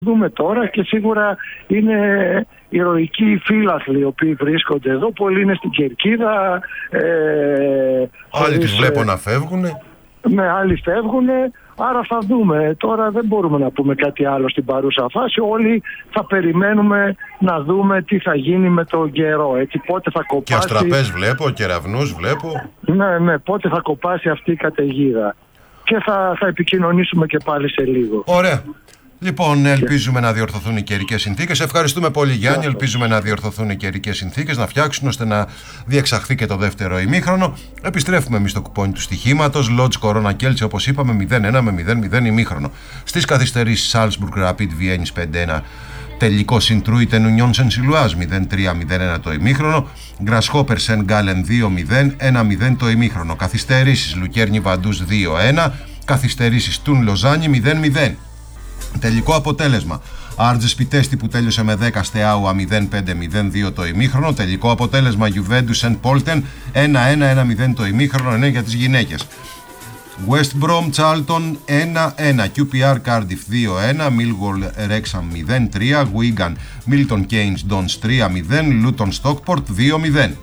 Δούμε τώρα και σίγουρα είναι ηρωικοί φίλαθλοι οι οποίοι βρίσκονται εδώ. Πολλοί είναι στην Κερκίδα. Άλλοι τις βλέπω να φεύγουν. Ναι, άλλοι φεύγουν. Άρα θα δούμε. Τώρα δεν μπορούμε να πούμε κάτι άλλο στην παρούσα φάση. Όλοι θα περιμένουμε να δούμε τι θα γίνει με τον καιρό. Έτσι, πότε θα κοπάσει. Και αστραπές βλέπω, κεραυνούς βλέπω. Ναι, πότε θα κοπάσει αυτή η καταιγίδα. Και θα επικοινωνήσουμε και πάλι σε λίγο. Ωραία. Λοιπόν, ελπίζουμε να διορθωθούν οι καιρικές συνθήκες. Ευχαριστούμε πολύ, Γιάννη. Ελπίζουμε να διορθωθούν οι καιρικές συνθήκες, να φτιάξουν ώστε να διεξαχθεί και το δεύτερο ημίχρονο. Επιστρέφουμε εμείς στο κουπόνι του στοιχήματος. Λότζ Κορώνα Κέλτσε, όπως είπαμε, 0-1 με 0-0 ημίχρονο. Στις καθυστερήσεις, Σάλσμπουργκ Ραπίτ Βιέννης 5-1. Τελικό Συντρούιτεν Ουνιόν Σεν-Σιλουάζ 0-3-0-1 το ημίχρονο. Γκρασχόπερ Σεν Γκάλεν 2-0, 1-0 το ημίχρονο. Καθυστερήσεις, Λουκέρνι Βαντούς 2-1. Καθυστερήσεις, Τουν Λοζάνι 0-0. Τελικό αποτέλεσμα, Άρτζες Πιτέστη που τέλειωσε με 10, Στεάουα 0-5-0-2 το ημίχρονο. Τελικό αποτέλεσμα, Γιουβέντους Σεν Πόλτεν 1-1-1-0 το ημίχρονο, είναι για τις γυναίκες. West Brom Charlton 1-1, QPR Cardiff 2-1, Millwall Wrexham 0-3, Wigan Milton Keynes Dons 3-0, Luton Stockport 2-0.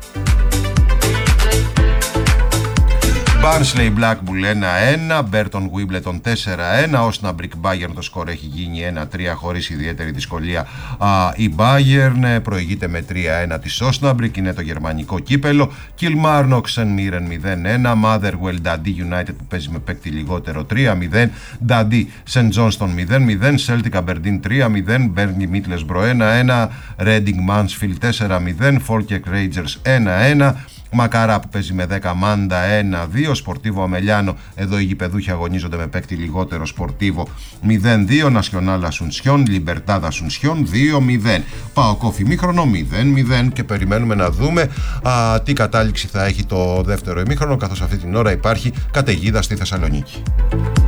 Barnsley Blackpool 1-1, Burton Wimbledon 4-1, Osnabrück Bayern το σκορ έχει γίνει 1-3 χωρίς ιδιαίτερη δυσκολία. Η Bayern προηγείται με 3-1 της Osnabrück, είναι το γερμανικό κύπελο. Kilmarnock St Mirren 0-1, Motherwell Dundee United που παίζει με παίκτη λιγότερο 3-0, Dundee St Johnstone 0-0, Celtic Aberdeen 3-0, Burnley Middlesbrough 1-1, Reading Mansfield 4-0, Falkirk Rangers 1-1, Μακαρά που παίζει με 10, Μάντα 1-2, Σπορτίβο Αμελιάνο, εδώ οι γηπεδούχοι αγωνίζονται με παίκτη λιγότερο, Σπορτίβο 0-2, Νασιονάλ Ασουνσιόν, Λιμπερτάδ Ασουνσιόν 2-0. ΠΑΟΚ ημίχρονο 0-0 και περιμένουμε να δούμε τι κατάληξη θα έχει το δεύτερο ημίχρονο, καθώς αυτή την ώρα υπάρχει καταιγίδα στη Θεσσαλονίκη.